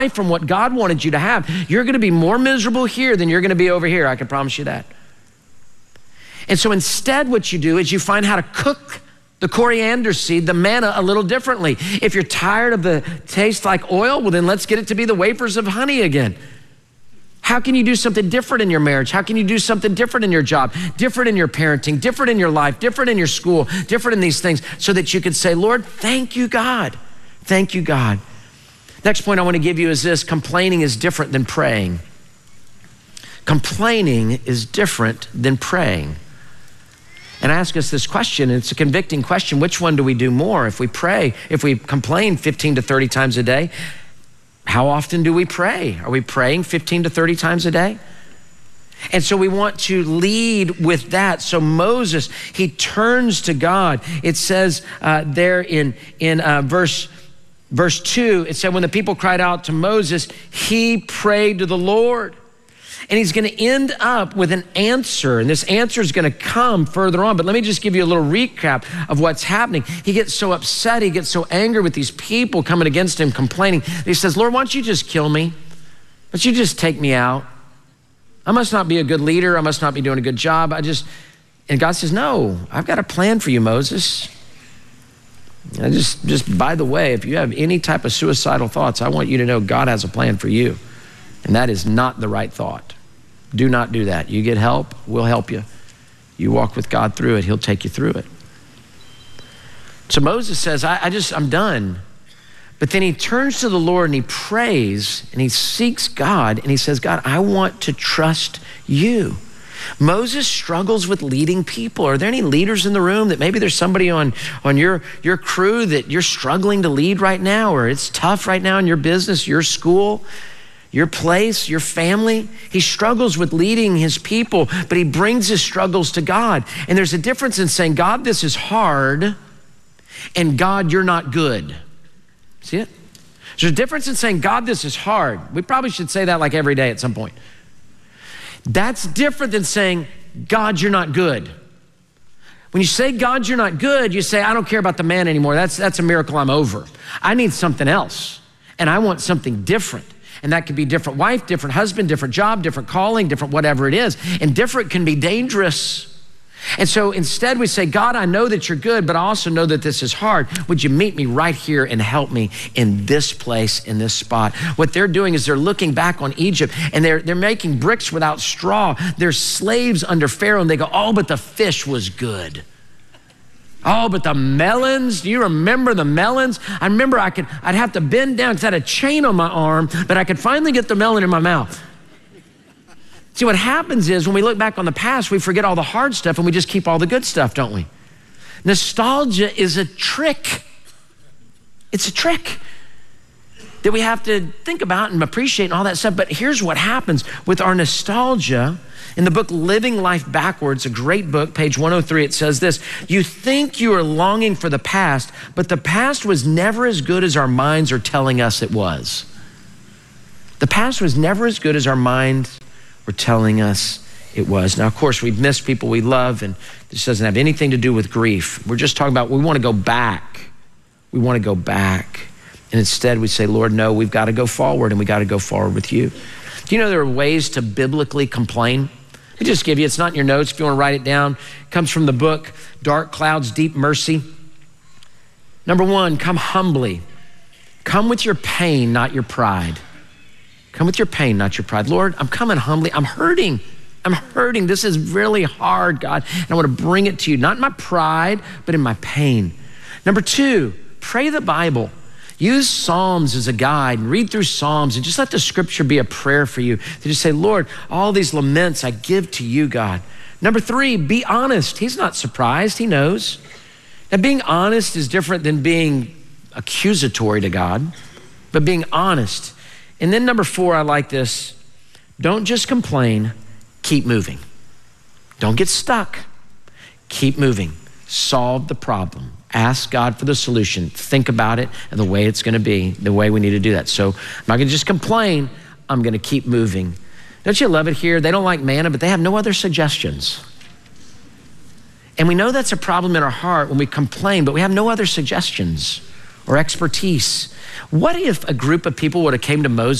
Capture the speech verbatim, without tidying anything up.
from what God wanted you to have, you're gonna be more miserable here than you're gonna be over here. I can promise you that. And so instead what you do is you find how to cook the coriander seed, the manna, a little differently. If you're tired of the taste like oil, well then let's get it to be the wafers of honey again. How can you do something different in your marriage? How can you do something different in your job, different in your parenting, different in your life, different in your school, different in these things, so that you could say, Lord, thank you, God. Thank you, God. Next point I want to give you is this: complaining is different than praying. Complaining is different than praying. And I ask us this question, and it's a convicting question: which one do we do more? If we pray, if we complain fifteen to thirty times a day, how often do we pray? Are we praying fifteen to thirty times a day? And so we want to lead with that. So Moses, he turns to God. It says uh, there in, in uh, verse, verse two, it said, when the people cried out to Moses, he prayed to the Lord. And he's gonna end up with an answer, and this answer is gonna come further on, but let me just give you a little recap of what's happening. He gets so upset, he gets so angry with these people coming against him, complaining. He says, Lord, why don't you just kill me? Why don't you just take me out? I must not be a good leader, I must not be doing a good job, I just, and God says, no, I've got a plan for you, Moses. I just, just by the way, if you have any type of suicidal thoughts, I want you to know God has a plan for you. And that is not the right thought. Do not do that. You get help, we'll help you. You walk with God through it, he'll take you through it. So Moses says, I, I just, I'm done. But then he turns to the Lord and he prays and he seeks God and he says, God, I want to trust you. Moses struggles with leading people. Are there any leaders in the room that maybe there's somebody on, on your, your crew that you're struggling to lead right now, or it's tough right now in your business, your school, your place, your family? He struggles with leading his people, but he brings his struggles to God. And there's a difference in saying, God, this is hard, and God, you're not good. See it? There's a difference in saying, God, this is hard. We probably should say that like every day at some point. That's different than saying, God, you're not good. When you say, God, you're not good, you say, I don't care about the man anymore. That's, that's a miracle I'm over. I need something else, and I want something different. And that could be different wife, different husband, different job, different calling, different whatever it is. And different can be dangerous. And so instead we say, God, I know that you're good, but I also know that this is hard. Would you meet me right here and help me in this place, in this spot? What they're doing is they're looking back on Egypt, and they're, they're making bricks without straw. They're slaves under Pharaoh, and they go, oh, but the fish was good. Oh, but the melons, do you remember the melons? I remember I could, I'd have to bend down because I had a chain on my arm, but I could finally get the melon in my mouth. See, what happens is when we look back on the past, we forget all the hard stuff and we just keep all the good stuff, don't we? Nostalgia is a trick. It's a trick that we have to think about and appreciate and all that stuff. But here's what happens with our nostalgia. In the book Living Life Backwards, a great book, page one oh three, it says this: you think you are longing for the past, but the past was never as good as our minds are telling us it was. The past was never as good as our minds were telling us it was. Now, of course, we've missed people we love, and this doesn't have anything to do with grief. We're just talking about we want to go back. We want to go back. And instead we say, Lord, no, we've got to go forward, and we got to go forward with you. Do you know there are ways to biblically complain? Let me just give you, it's not in your notes if you want to write it down. It comes from the book, Dark Clouds, Deep Mercy. Number one, come humbly. Come with your pain, not your pride. Come with your pain, not your pride. Lord, I'm coming humbly. I'm hurting. I'm hurting. This is really hard, God. And I want to bring it to you, not in my pride, but in my pain. Number two, pray the Bible. Use Psalms as a guide and read through Psalms and just let the scripture be a prayer for you. To just say, Lord, all these laments I give to you, God. Number three, be honest. He's not surprised, he knows. Now, being honest is different than being accusatory to God, but being honest. And then number four, I like this. Don't just complain, keep moving. Don't get stuck, keep moving. Solve the problem. Ask God for the solution. Think about it and the way it's gonna be, the way we need to do that. So I'm not gonna just complain, I'm gonna keep moving. Don't you love it here? They don't like manna, but they have no other suggestions. And we know that's a problem in our heart when we complain, but we have no other suggestions. or expertise. What if a group of people would have came to Moses